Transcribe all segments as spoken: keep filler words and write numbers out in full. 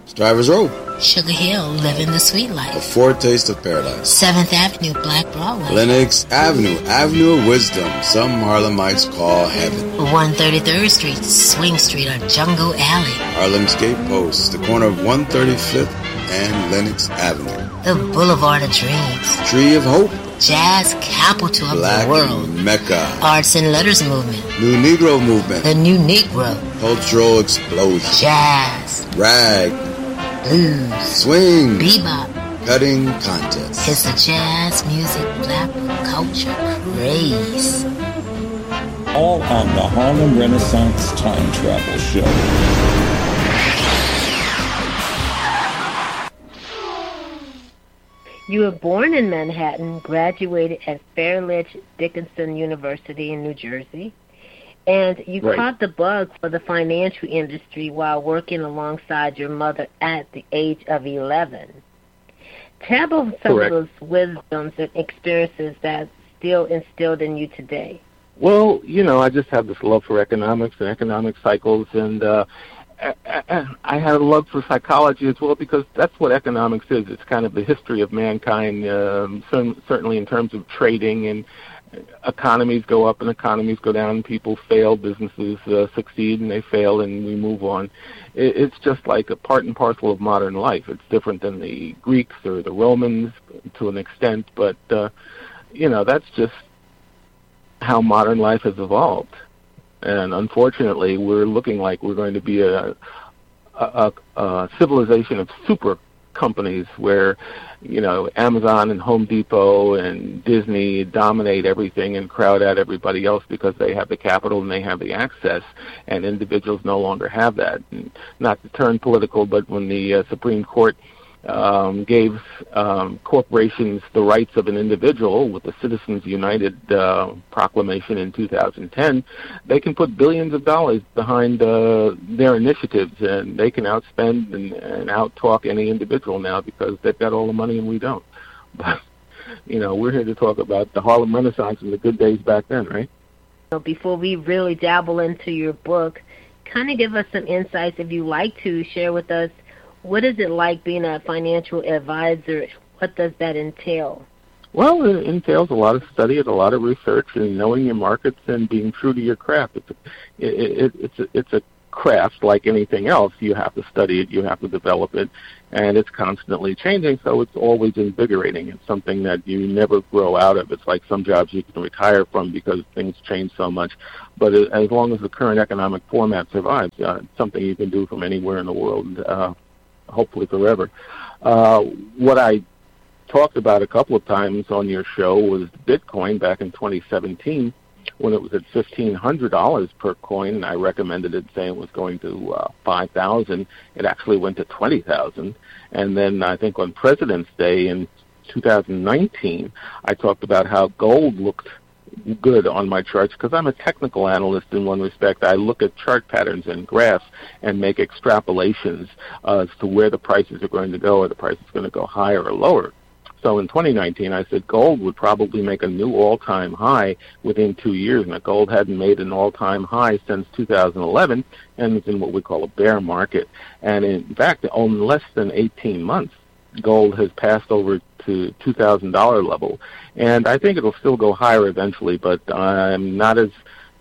Drivers Row. Sugar Hill, living the sweet life. A foretaste of paradise. seventh Avenue, Black Broadway. Lenox Avenue, Avenue of Wisdom, some Harlemites call heaven. one thirty-third Street, Swing Street, or Jungle Alley. Harlem's Gate Post, the corner of one thirty-fifth and Lenox Avenue. The Boulevard of Dreams. Tree of Hope. Jazz capital of Black the world. Mecca. Arts and Letters Movement. New Negro Movement. The New Negro. Cultural Explosion. Jazz. Rag. Blues. Swing. Bebop. Cutting Contest. It's the jazz music black culture craze. All on the Harlem Renaissance Time Travel Show. You were born in Manhattan, graduated at Fairleigh Dickinson University in New Jersey, and you right. caught the bug for the financial industry while working alongside your mother at the age of eleven. Tell us some Correct. of those wisdoms and experiences that still instilled in you today. Well, you know, I just have this love for economics and economic cycles, and uh, I, I had a love for psychology as well, because that's what economics is. It's kind of the history of mankind, um, certainly in terms of trading, and economies go up and economies go down. People fail, businesses uh, succeed, and they fail, and we move on. It, it's just like a part and parcel of modern life. It's different than the Greeks or the Romans to an extent, but, uh, you know, that's just how modern life has evolved. And unfortunately, we're looking like we're going to be a, a, a civilization of super companies where, you know, Amazon and Home Depot and Disney dominate everything and crowd out everybody else because they have the capital and they have the access, and individuals no longer have that. And not to turn political, but when the uh, Supreme Court um, gave um, corporations the rights of an individual with the Citizens United uh, proclamation in two thousand ten, they can put billions of dollars behind uh, their initiatives, and they can outspend and, and out-talk any individual now because they've got all the money and we don't. But, you know, we're here to talk about the Harlem Renaissance and the good days back then, right? Before we really dabble into your book, kind of give us some insights, if you like to, share with us, what is it like being a financial advisor? What does that entail? Well, it entails a lot of study and a lot of research and knowing your markets and being true to your craft. It's a, it, it, it's a, it's a craft like anything else. You have to study it, you have to develop it, and it's constantly changing, so it's always invigorating. It's something that you never grow out of. It's like some jobs you can retire from because things change so much. But as long as the current economic format survives, uh, it's something you can do from anywhere in the world, uh, hopefully forever. Uh, what I talked about a couple of times on your show was Bitcoin back in twenty seventeen when it was at fifteen hundred dollars per coin, and I recommended it saying it was going to uh, five thousand dollars. It actually went to twenty thousand dollars. And then I think on President's Day in two thousand nineteen, I talked about how gold looked good on my charts because I'm a technical analyst in one respect. I look at chart patterns and graphs and make extrapolations uh, as to where the prices are going to go, or the price is going to go higher or lower. So in twenty nineteen, I said gold would probably make a new all-time high within two years, and that gold hadn't made an all-time high since two thousand eleven, and it's in what we call a bear market. And in fact, in less than eighteen months, gold has passed over to two thousand dollars level, and I think it'll still go higher eventually, but I'm not as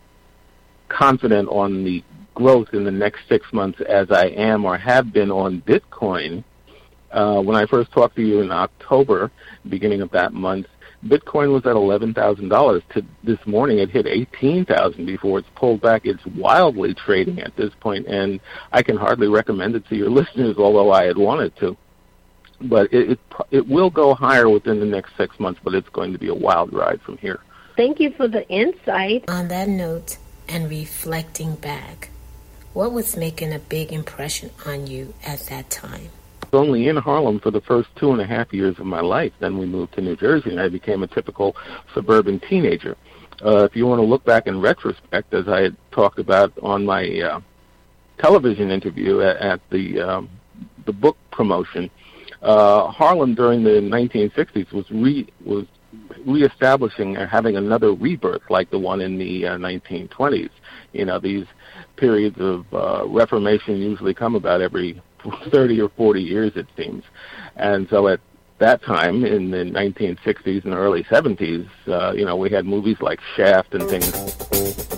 confident on the growth in the next six months as I am or have been on Bitcoin. Uh, when I first talked to you in October, beginning of that month, Bitcoin was at eleven thousand dollars. To this morning, it hit eighteen thousand dollars before it's pulled back. It's wildly trading at this point, and I can hardly recommend it to your listeners, although I had wanted to. But it, it it will go higher within the next six months, but it's going to be a wild ride from here. Thank you for the insight. On that note, and reflecting back, what was making a big impression on you at that time? I was only in Harlem for the first two and a half years of my life. Then we moved to New Jersey, and I became a typical suburban teenager. Uh, if you want to look back in retrospect, as I had talked about on my uh, television interview at, at the um, the book promotion, uh, Harlem during the nineteen sixties was re was reestablishing or having another rebirth like the one in the uh, nineteen twenties. You know, these periods of uh, reformation usually come about every thirty or forty years, it seems. And so at that time, in the nineteen sixties and early seventies, uh, you know, we had movies like Shaft and things.